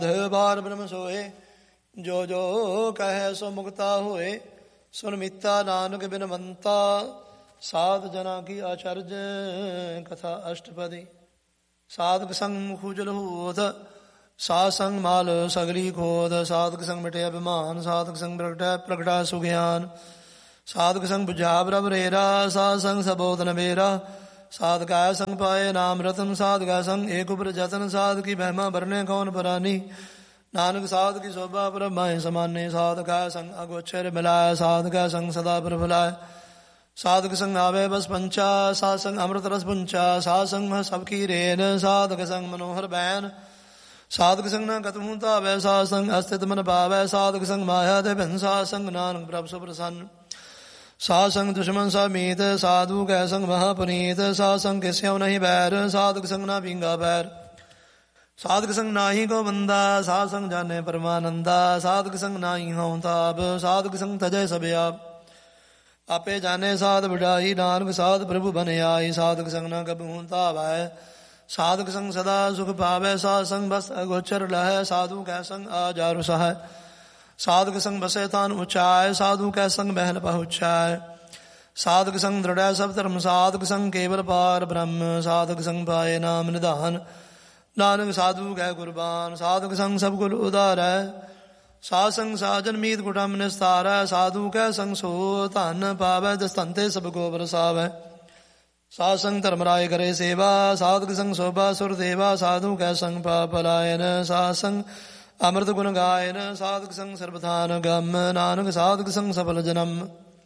ਬਾਰ ਬ੍ਰਹਮ ਸੋਏ, ਜੋ ਜੋ ਕਹੈ ਸੋ ਮੁਕਤਾ ਹੋਏ। ਸੁਨ ਮੀਤਾ ਨਾਨਕ ਬਿਨਵੰਤਾ, ਸਾਧ ਜਨਾ ਕੀ ਆਚਰਜ ਕਥਾ ਅਸ਼ਟਪਦੀ। ਸਾਧਕ ਸੰਗ ਮੁਖ ਉਜਲ ਹੋਤ, ਸਾਧ ਸੰਗ ਮਾਲ ਸਗਲੀ ਖੋਦ। ਸਾਧਕ ਸੰਗ ਮਿਟਿਆ ਅਭਿਮਾਨ, ਸਾਧਕ ਸੰਗ ਪ੍ਰਗਟਾ ਸੁਗਿਆਨ। ਸਾਧਕ ਸੰਗ ਬੁਝਾ ਪ੍ਰਭ ਰੇਰਾ, ਸਾਧ ਸੰਗ ਸਬੋਧ ਨਬੇਰਾ। ਸਾਧਕਾ ਸੰਗ ਪਾਏ ਨਾਮ ਰਤਨ, ਸਾਧਕਾ ਸੰਗ ਏਕ ਉਪਰ ਜਤਨ। ਸਾਧ ਕੀ ਮਹਿਮਾ ਵਰਨੇ ਕੌਣ ਪਰਾਨੀ, ਨਾਨਕ ਸਾਧ ਕੀ ਸ਼ੋਭਾ ਪ੍ਰਭ ਮਾਹਿ ਸਮਾਨੇ। ਸਾਧਕਾ ਸੰਗ ਅਗੋਚਰ ਮਿਲਾਇ, ਸਾਧਕਾ ਸੰਗ ਸਦਾ ਪ੍ਰਭੁਲਾਇ। ਸਾਧਕ ਸੰਗ ਆਵੇ ਬਸ ਪੰਚਾ, ਸਾਧ ਸੰਗ ਅੰਮ੍ਰਿਤ ਰਸ ਪੁੰਚਾ। ਸਾਧ ਸੰਗ ਸਭ ਕੀ ਰੇਨ, ਸਾਧਕ ਸੰਗ ਮਨੋਹਰ ਬੈਨ। ਸਾਧਕ ਸੰਗ ਨ ਕਤਮੂ ਧਾਵੈ, ਸਾਧ ਸੰਗ ਅਸਥਿਤ ਮਨ ਪਾਵੈ। ਸਾਧਕ ਸੰਗ ਮਾਇਆ ਦੇ ਭਿੰਨ, ਸਾਧ ਸੰਗ ਨਾਨਕ ਪ੍ਰਭ ਸੁ ਪ੍ਰਸੰਨ। ਸਾਧ ਸੰਗ ਦੁਸ਼ਮਨ ਸਭ ਮੀਤ, ਸਾਧੂ ਕੈ ਸੰਗ ਮਹਾ ਪੁਨੀਤ। ਸਾਧ ਸੰਗ ਕਿਸਿਉ ਨਹੀਂ ਬੈਰ, ਸਾਧਕ ਸੰਗ ਨਾ ਪੀਂਗਾ ਬੈਰ। ਸਾਧਕ ਸੰਗ ਨਾਹੀ ਕੋ ਬੰਦਾ, ਸਾਧ ਸੰਗ ਜਾਣੇ ਪਰਮਾਨੰਦਾ। ਸਾਧਕ ਸੰਗ ਨਾਹੀ ਹਉ ਤਾਪ, ਸਾਧਕ ਸੰਗ ਤਜੈ ਸਭ ਆਪ। ਆਪੇ ਜਾਣੇ ਸਾਧ ਵਡਾਈ, ਨਾਨਕ ਸਾਧ ਪ੍ਰਭੂ ਬਨ ਆਈ। ਸਾਧਕ ਸੰਗ ਨਾ ਕਬਹੂ ਧਾਵੈ, ਸਾਧਕ ਸੰਗ ਸਦਾ ਸੁਖ ਪਾਵੈ। ਸਾਧ ਸੰਗ ਬਸ ਅਗੋਚਰ ਲਹੈ, ਸਾਧੂ ਕੈ ਸੰਗ ਆ ਜਾ ਰੁਸਹੈ। ਸਾਧਕ ਸੰਗ ਬਸੇ ਤਾਨ ਉਚਾਇ, ਸਾਧੂ ਕੈ ਸੰਗ ਬਹਿਲ ਪਹੁੰਚਾਇ। ਸਾਧਕ ਸੰਗ ਦ੍ਰਿੜੈ ਸਭ ਧਰਮ, ਸਾਧਕ ਸੰਗ ਕੇਵਲ ਪਾਰ ਬ੍ਰਹਮ। ਸਾਧਕ ਸੰਗ ਪਾਏ ਨਾਮ ਨਿਧਾਨ, ਨਾਨਕ ਸਾਧੂ ਕੈ ਕੁਰਬਾਨ। ਸਾਧਕ ਸੰਗ ਸਭ ਕੁਲ ਉਧਾਰੈ, ਸਾਧ ਸੰਗ ਸਾਜਨ ਮੀਤ ਕੁਟੰਬ ਨਿਸਤਾਰੈ। ਸਾਧੂ ਕੈ ਸੰਗ ਸੋ ਧਨ ਪਾਵੈ, ਦਸਤੰਤੇ ਸਭ ਕੋ ਬਰਸਾਵੈ। ਸਾਧ ਸੰਗ ਧਰਮ ਰਾਏ ਕਰੇ ਸੇਵਾ, ਸਾਧਕ ਸੰਗ ਸੋਭਾ ਸੁਰ ਦੇਵਾ। ਸਾਧੂ ਕੈ ਸੰਗ ਪਾਪ ਪਲਾਇਨ, ਸਾਧ ਸੰਗ ਅੰਮ੍ਰਿਤ ਗੁਣ ਗਾਇਨ। ਸਾਧਕ ਸੰਗ ਸਰਬਥਾਨ ਗਮ, ਨਾਨਕ ਸਾਧਕ ਸੰਗ ਸਫਲ ਜਨਮ।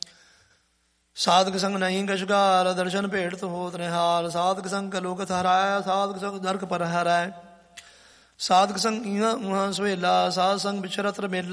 ਸਾਧਕ ਸੰਗ ਨਹੀਂ ਕਛੁਗਾਰ, ਦਰਸ਼ਨ ਭੇਟ ਹੋਤ ਨਿਹਾਲ। ਸਾਧਕ ਸੰਗ ਕਲੋ ਕਥ ਹਰਾਇ, ਸਾਧਕ ਸੰਗ ਨਰਕ ਪਰ ਹਰੈ। ਸਾਧਕ ਸੰਗ ਇਹਾਂ ਉਹਾਂ ਸੁਹੇਲਾ, ਸਾਧ ਸੰਗ ਵਿਚਰਤ ਮੇਲਾ।